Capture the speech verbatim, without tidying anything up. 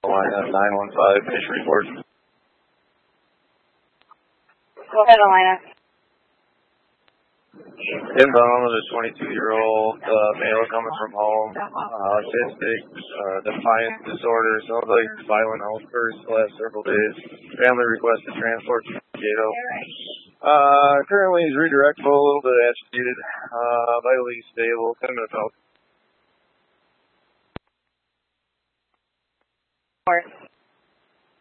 Alina nine one five, fish report. Go ahead, Alina. Inbound with a twenty-two-year-old uh, male coming from home. Uh, autistic, uh, defiant disorder, sounds like violent outbursts the last several days. Family requested transport to Mankato. Uh, currently he's redirectable, a little bit agitated, uh, vitally stable, ten minutes out. North.